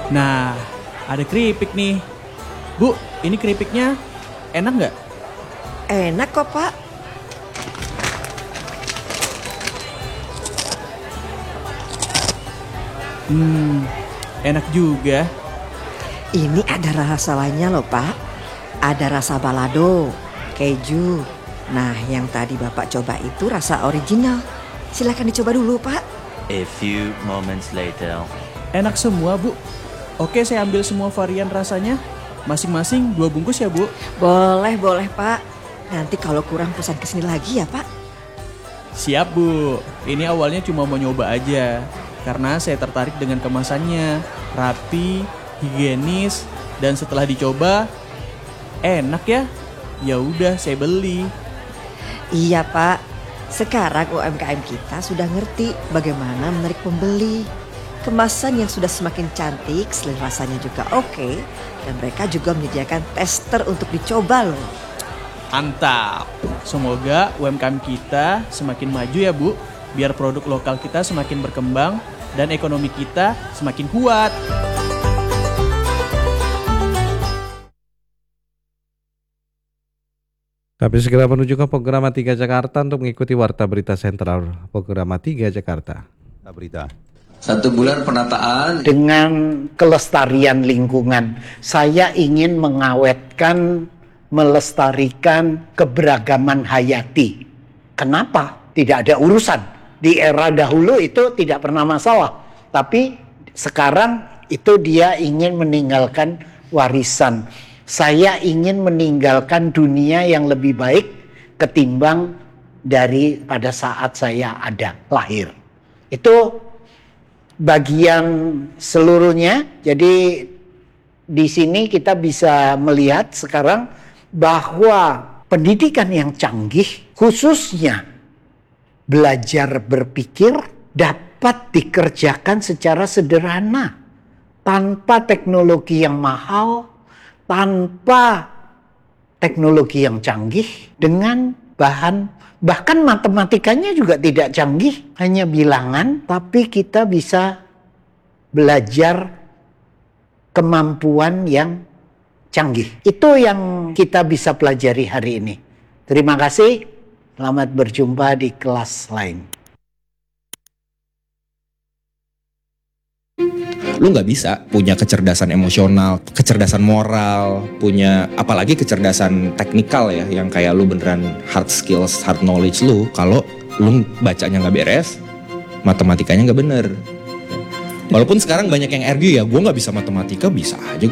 Nah, ada keripik nih. Bu, ini keripiknya enak nggak? Enak kok, Pak. Enak juga. Ini ada rasa lainnya loh, Pak. Ada rasa balado, keju. Nah, yang tadi Bapak coba itu rasa original. Silakan dicoba dulu, Pak. A few moments later. Enak semua, Bu. Oke, saya ambil semua varian rasanya. Masing-masing 2 bungkus ya, Bu. Boleh, Pak. Nanti kalau kurang pesan kesini lagi ya, Pak. Siap, Bu. Ini awalnya cuma mau nyoba aja. Karena saya tertarik dengan kemasannya. Rapi, higienis, dan setelah dicoba, enak ya. Ya udah, saya beli. Iya, Pak. Sekarang UMKM kita sudah ngerti bagaimana menarik pembeli. Kemasan yang sudah semakin cantik, selain rasanya juga oke, dan mereka juga menyediakan tester untuk dicoba loh. Mantap. Semoga UMKM kita semakin maju ya, Bu. Biar produk lokal kita semakin berkembang dan ekonomi kita semakin kuat. Kami segera menuju ke Programa 3 Jakarta untuk mengikuti Warta Berita Sentral Programa 3 Jakarta. Berita. 1 bulan penataan. Dengan kelestarian lingkungan, saya ingin mengawetkan, melestarikan keberagaman hayati. Kenapa? Tidak ada urusan. Di era dahulu itu tidak pernah masalah. Tapi sekarang itu dia ingin meninggalkan warisan. Saya ingin meninggalkan dunia yang lebih baik ketimbang dari pada saat saya ada lahir. Itu bagian seluruhnya. Jadi di sini kita bisa melihat sekarang bahwa pendidikan yang canggih, khususnya belajar berpikir, dapat dikerjakan secara sederhana tanpa teknologi yang mahal, tanpa teknologi yang canggih, dengan bahkan matematikanya juga tidak canggih, hanya bilangan, tapi kita bisa belajar kemampuan yang canggih. Itu yang kita bisa pelajari hari ini. Terima kasih, selamat berjumpa di kelas lain. Lu nggak bisa punya kecerdasan emosional, kecerdasan moral, punya apalagi kecerdasan teknikal ya, yang kayak lu beneran hard skills, hard knowledge lu, kalau lu bacanya nggak beres, matematikanya nggak bener. Walaupun sekarang banyak yang argue ya, gue nggak bisa matematika, bisa aja